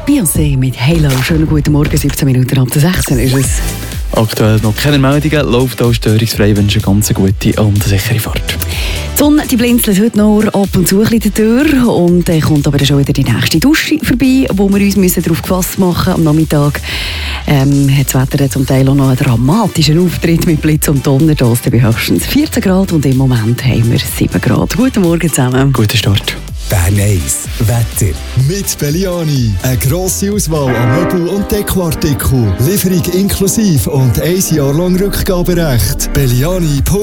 Beyoncé mit Halo. Schönen guten Morgen, 17 Minuten ab der 16 ist es. Aktuell noch keine Meldungen, läuft auch störungsfrei, wünsche eine ganz gute und sichere Fahrt. Die Sonne die blinzelt heute noch ab und zu in der Tür und dann kommt aber schon wieder die nächste Dusche vorbei, wo wir uns darauf gefasst machen müssen. Am Nachmittag hat das Wetter zum Teil auch noch einen dramatischen Auftritt mit Blitz und Donner. Da ist bei höchstens 14 Grad und im Moment haben wir 7 Grad. Guten Morgen zusammen. Guten Start. Bern 1 Wetter mit Belliani. Eine grosse Auswahl an Möbel- und Dekoartikeln. Lieferung inklusive und 1 Jahr lang Rückgaberecht. Belliani.